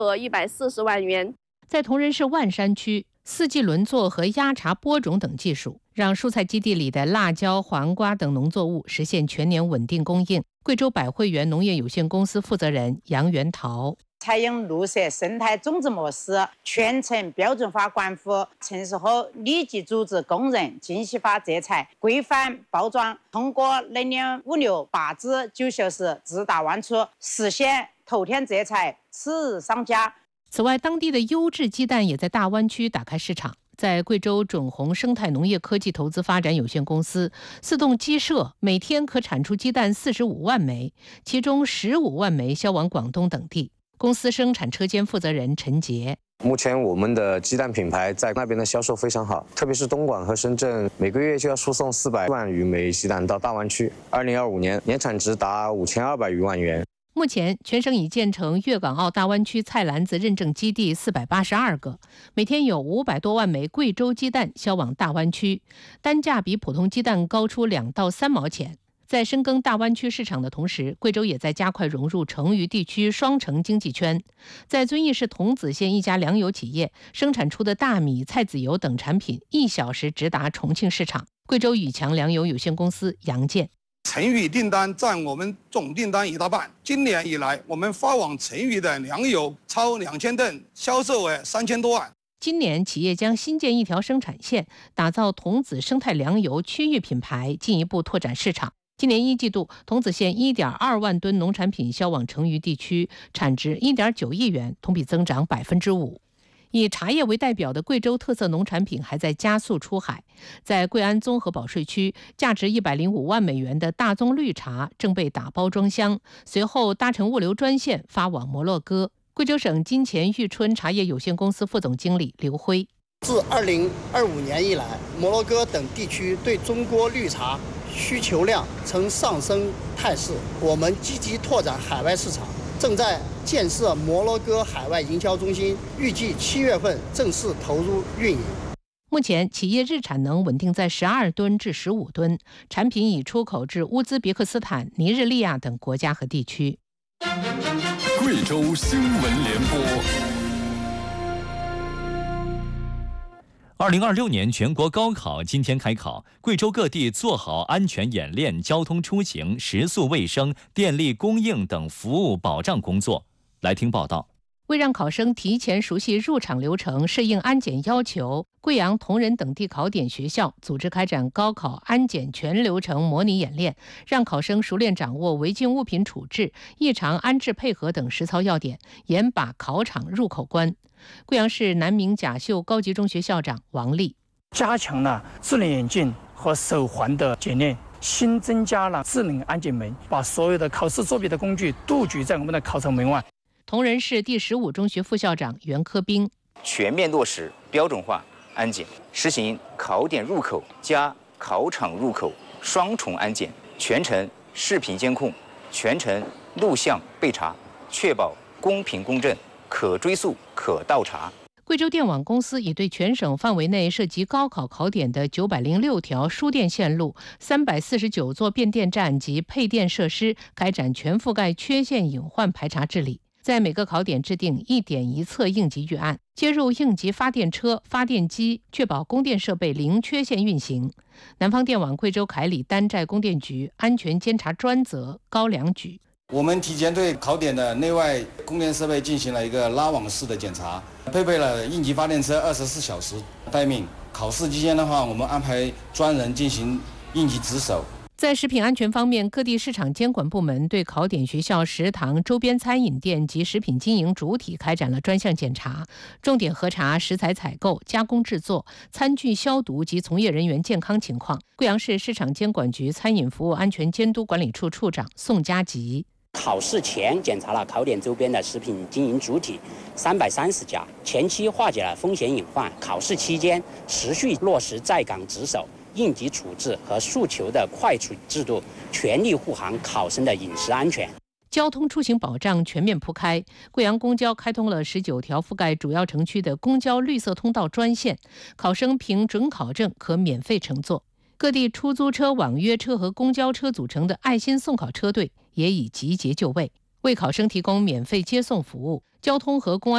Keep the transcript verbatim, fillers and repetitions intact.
额一百四十万元。 在铜仁市万山区，四季轮作和压茬播种等技术，让蔬菜基地里的辣椒、黄瓜等农作物实现全年稳定供应。贵州百汇源农业有限公司负责人杨元桃。 采用绿色生态种植模式，全程标准化管护，成熟后立即组织工人精细化摘采，规范包装，通过能量物流八至九小时直达万处，实现头天摘采，次日上架。 此外，当地的优质鸡蛋也在大湾区打开市场。在贵州准宏生态农业科技投资发展有限公司，四栋鸡舍每天可产出鸡蛋四十五万枚，其中十五万枚销往广东等地。公司生产车间负责人陈杰。 目前我们的鸡蛋品牌在那边的销售非常好，特别是东莞和深圳，每个月就要输送四百万余枚鸡蛋到大湾区。二零二五年年产值达五千二百余万元。 目前，全省已建成粤港澳大湾区菜篮子认证基地四百八十二个，每天有五百多万枚贵州鸡蛋销往大湾区，单价比普通鸡蛋高出两到三毛钱。在深耕大湾区市场的同时，贵州也在加快融入成渝地区双城经济圈。在遵义市桐梓县一家粮油企业生产出的大米、菜籽油等产品，一小时直达重庆市场。贵州宇强粮油有限公司杨建。 成渝订单占我们总订单一大半。今年以来，我们发往成渝的粮油超两千吨，销售额三千多万。 今年，企业将新建一条生产线，打造桐梓生态粮油区域品牌，进一步拓展市场。今年一季度，桐梓县 一点二万吨农产品销往成渝地区，产值 一点九亿元，同比增长百分之五。以茶叶为代表的贵州特色农产品还在加速出海。在贵安综合保税区，价值一百零五万美元的大宗绿茶正被打包装箱，随后搭乘物流专线发往摩洛哥。贵州省金钱玉春茶叶有限公司副总经理刘辉。 自二零二五年以来，摩洛哥等地区对中国绿茶需求量呈上升态势，我们积极拓展海外市场，正在建设摩洛哥海外营销中心，预计七月份正式投入运营。 目前，企业日产能稳定在十二吨至十五吨，产品已出口至乌兹别克斯坦、尼日利亚等国家和地区。 贵州新闻联播。二零二六年全国高考今天开考，贵州各地做好安全演练、交通出行、食宿卫生、电力供应等服务保障工作。来听报道。 为让考生提前熟悉入场流程、适应安检要求，贵阳、铜仁等地考点学校组织开展高考安检全流程模拟演练，让考生熟练掌握违禁物品处置、异常安置配合等实操要点，严把考场入口关。贵阳市南明甲秀高级中学校长王丽： 加强了智能眼镜和手环的检验，新增加了智能安检门，把所有的考试作弊的工具杜绝在我们的考场门外。 铜仁市第十五中学副校长袁科兵： 全面落实标准化安检，实行考点入口加考场入口双重安检，全程视频监控，全程录像备查，确保公平公正、可追溯、可倒查。 贵州电网公司已对全省范围内涉及高考考点的九百零六条输电线路、三百四十九座变电站及配电设施开展全覆盖缺陷隐患排查治理。在每个考点制定一点一测应急预案，接入应急发电车、发电机，确保供电设备零缺陷运行。南方电网贵州凯里丹寨供电局安全监察专责高良举： 我们提前对考点的内外供电设备进行了一个拉网式的检查，配备了应急发电车二十四小时待命。考试期间的话，我们安排专人进行应急值守。 在食品安全方面，各地市场监管部门对考点学校食堂、周边餐饮店及食品经营主体开展了专项检查，重点核查食材采购、加工制作、餐具消毒及从业人员健康情况。贵阳市市场监管局餐饮服务安全监督管理处处长宋家吉： 考试前检查了考点周边的食品经营主体三百三十家，前期化解了风险隐患。考试期间持续落实在岗值守、应急处置和诉求的快处制度，全力护航考生的饮食安全。 交通出行保障全面铺开，贵阳公交开通了十九条覆盖主要城区的公交绿色通道专线，考生凭准考证可免费乘坐。各地出租车、网约车和公交车组成的爱心送考车队也已集结就位，为考生提供免费接送服务。交通和公安